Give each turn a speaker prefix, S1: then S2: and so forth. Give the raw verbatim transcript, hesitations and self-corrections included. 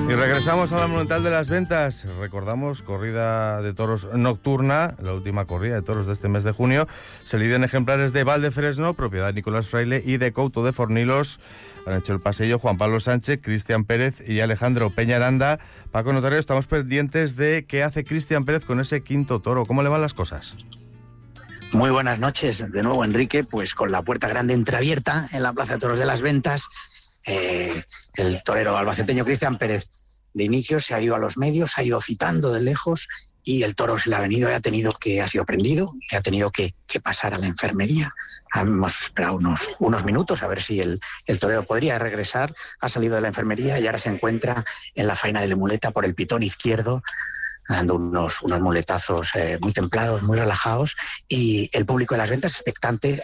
S1: Y regresamos a la Monumental de las Ventas. Recordamos, corrida de toros nocturna, la última corrida de toros de este mes de junio. Se lidian ejemplares de Valdefresno, propiedad de Nicolás Fraile, y de Couto de Fornilos. Han hecho el pasillo Juan Pablo Sánchez, Cristian Pérez y Alejandro Peñaranda. Paco Notario, estamos pendientes de qué hace Cristian Pérez con ese quinto toro. ¿Cómo le van las cosas?
S2: Muy buenas noches, de nuevo Enrique, pues con la puerta grande entreabierta en la Plaza de Toros de las Ventas. Eh, el torero albaceteño Cristian Pérez de inicio se ha ido a los medios, se ha ido citando de lejos y el toro se le ha venido y ha tenido que, ha sido prendido y ha tenido que, que pasar a la enfermería. Hemos esperado unos, unos minutos a ver si el, el torero podría regresar. Ha salido de la enfermería y ahora se encuentra en la faena de la muleta por el pitón izquierdo, dando unos, unos muletazos eh, muy templados, muy relajados, y el público de las ventas expectante